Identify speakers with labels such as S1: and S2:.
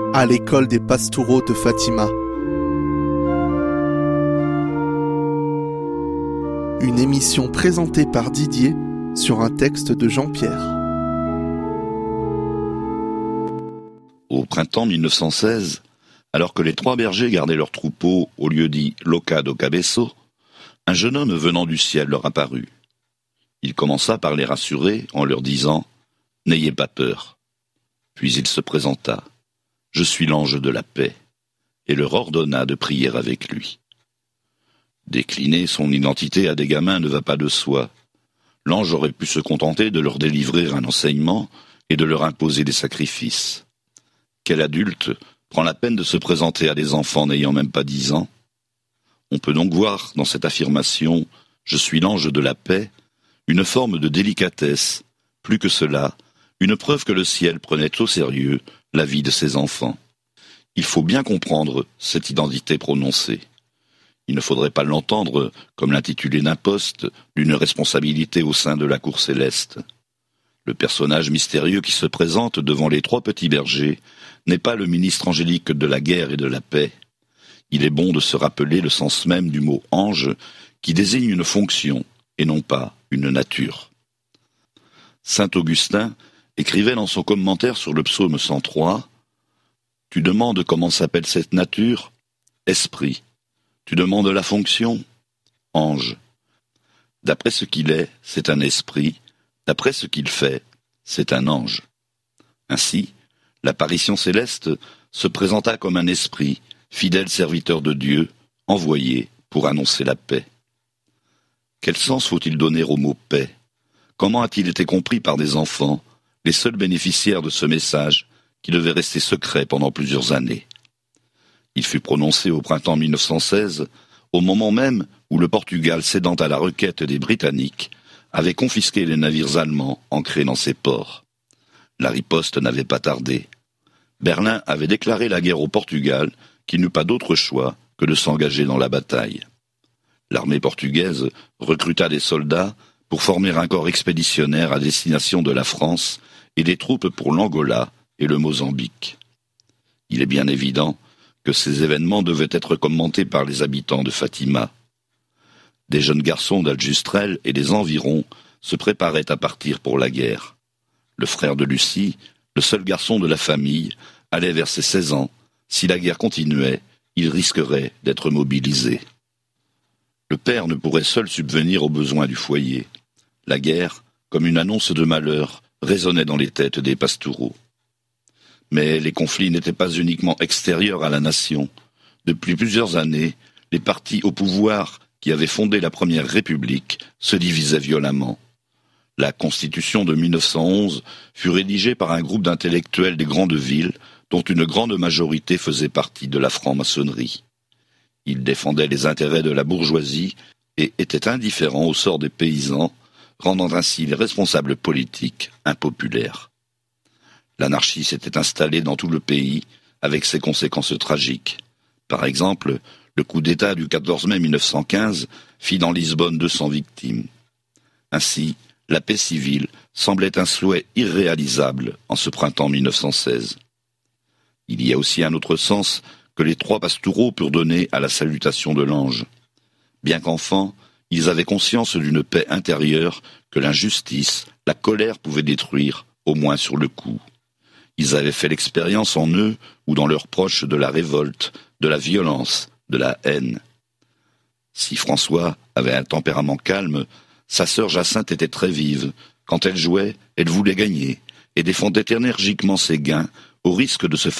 S1: à l'école des Pastoureaux de Fatima. Une émission présentée par Didier sur un texte de Jean-Pierre.
S2: Au printemps 1916, alors que les trois bergers gardaient leur troupeau au lieu dit Loca do Cabeço, un jeune homme venant du ciel leur apparut. Il commença par les rassurer en leur disant « N'ayez pas peur ». Puis il se présenta « Je suis l'ange de la paix » et leur ordonna de prier avec lui. Décliner son identité à des gamins ne va pas de soi. L'ange aurait pu se contenter de leur délivrer un enseignement et de leur imposer des sacrifices. Quel adulte prend la peine de se présenter à des enfants n'ayant même pas 10 ans? On peut donc voir dans cette affirmation « Je suis l'ange de la paix » une forme de délicatesse, plus que cela, une preuve que le ciel prenait au sérieux la vie de ses enfants. Il faut bien comprendre cette identité prononcée. Il ne faudrait pas l'entendre comme l'intitulé d'un poste, d'une responsabilité au sein de la cour céleste. Le personnage mystérieux qui se présente devant les trois petits bergers n'est pas le ministre angélique de la guerre et de la paix. Il est bon de se rappeler le sens même du mot « ange » qui désigne une fonction et non pas une nature. Saint Augustin écrivait dans son commentaire sur le psaume 103 « Tu demandes comment s'appelle cette nature ? Esprit. Tu demandes la fonction ? Ange. D'après ce qu'il est, c'est un esprit. D'après ce qu'il fait, c'est un ange. » Ainsi, l'apparition céleste se présenta comme un esprit, fidèle serviteur de Dieu, envoyé pour annoncer la paix. Quel sens faut-il donner au mot « paix » ? Comment a-t-il été compris par des enfants, les seuls bénéficiaires de ce message qui devait rester secret pendant plusieurs années ? Il fut prononcé au printemps 1916, au moment même où le Portugal, cédant à la requête des Britanniques, avait confisqué les navires allemands ancrés dans ses ports. La riposte n'avait pas tardé. Berlin avait déclaré la guerre au Portugal, qui n'eut pas d'autre choix que de s'engager dans la bataille. L'armée portugaise recruta des soldats pour former un corps expéditionnaire à destination de la France et des troupes pour l'Angola et le Mozambique. Il est bien évident que ces événements devaient être commentés par les habitants de Fatima. Des jeunes garçons d'Aljustrel et des environs se préparaient à partir pour la guerre. Le frère de Lucie, le seul garçon de la famille, allait vers ses 16 ans. Si la guerre continuait, il risquerait d'être mobilisé. Le père ne pourrait seul subvenir aux besoins du foyer. La guerre, comme une annonce de malheur, résonnait dans les têtes des Pastoureaux. Mais les conflits n'étaient pas uniquement extérieurs à la nation. Depuis plusieurs années, les partis au pouvoir qui avaient fondé la Première République se divisaient violemment. La Constitution de 1911 fut rédigée par un groupe d'intellectuels des grandes villes, dont une grande majorité faisait partie de la franc-maçonnerie. Ils défendaient les intérêts de la bourgeoisie et étaient indifférents au sort des paysans, rendant ainsi les responsables politiques impopulaires. L'anarchie s'était installée dans tout le pays, avec ses conséquences tragiques. Par exemple, le coup d'État du 14 mai 1915 fit dans Lisbonne 200 victimes. Ainsi, la paix civile semblait un souhait irréalisable en ce printemps 1916. Il y a aussi un autre sens que les trois Pastoureaux purent donner à la salutation de l'ange. Bien qu'enfants, ils avaient conscience d'une paix intérieure que l'injustice, la colère pouvaient détruire, au moins sur le coup. Ils avaient fait l'expérience en eux ou dans leurs proches de la révolte, de la violence, de la haine. Si François avait un tempérament calme, sa sœur Jacinthe était très vive. Quand elle jouait, elle voulait gagner et défendait énergiquement ses gains au risque de se